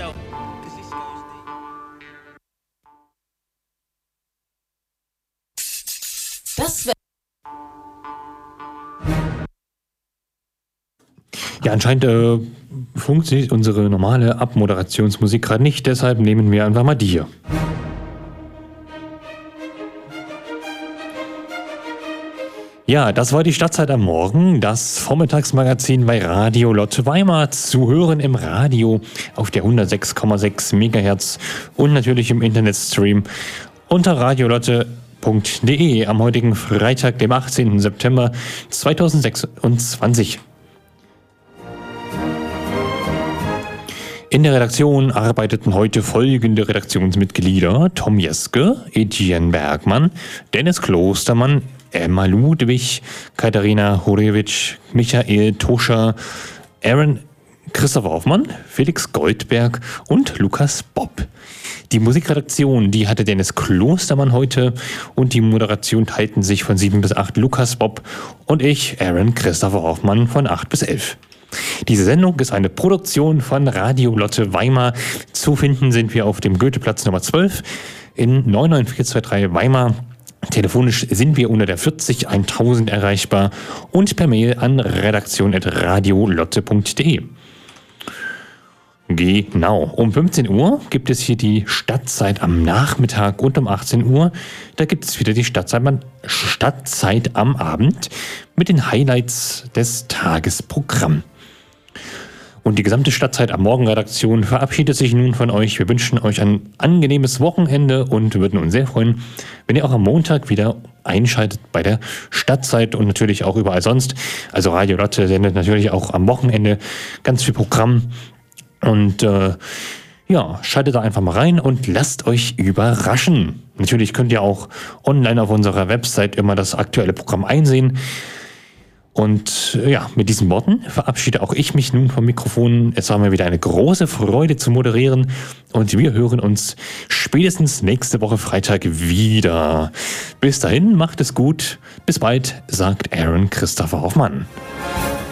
yourself. 'Cause this goes deep. Das wäre. Ja, anscheinend funktioniert unsere normale Abmoderationsmusik gerade nicht, deshalb nehmen wir einfach mal die hier. Ja, das war die Stadtzeit am Morgen, das Vormittagsmagazin bei Radio Lotte Weimar, zu hören im Radio auf der 106,6 MHz und natürlich im Internetstream unter radiolotte.de am heutigen Freitag, dem 18. September 2026. In der Redaktion arbeiteten heute folgende Redaktionsmitglieder: Tom Jeske, Etienne Bergmann, Dennis Klostermann, Emma Ludwig, Katharina Horewitsch, Michael Toscher, Aaron Christoph Hoffmann, Felix Goldberg und Lukas Bob. Die Musikredaktion, die hatte Dennis Klostermann heute und die Moderation teilten sich von 7 bis 8 Lukas Bob und ich, Aaron Christoph Hoffmann, von 8 bis 11. Diese Sendung ist eine Produktion von Radio Lotte Weimar. Zu finden sind wir auf dem Goetheplatz Nummer 12 in 99423 Weimar. Telefonisch sind wir unter der 40 1000 erreichbar und per Mail an redaktion@radiolotte.de. Genau, um 15 Uhr gibt es hier die Stadtzeit am Nachmittag und um 18 Uhr, da gibt es wieder die Stadtzeit am Abend mit den Highlights des Tagesprogramms. Und die gesamte Stadtzeit am Morgenredaktion verabschiedet sich nun von euch. Wir wünschen euch ein angenehmes Wochenende und würden uns sehr freuen, wenn ihr auch am Montag wieder einschaltet bei der Stadtzeit und natürlich auch überall sonst. Also Radio Lotte sendet natürlich auch am Wochenende ganz viel Programm. Und ja, schaltet da einfach mal rein und lasst euch überraschen. Natürlich könnt ihr auch online auf unserer Website immer das aktuelle Programm einsehen. Und ja, mit diesen Worten verabschiede auch ich mich nun vom Mikrofon. Es war mir wieder eine große Freude zu moderieren und wir hören uns spätestens nächste Woche Freitag wieder. Bis dahin, macht es gut. Bis bald, sagt Aaron Christopher Hoffmann.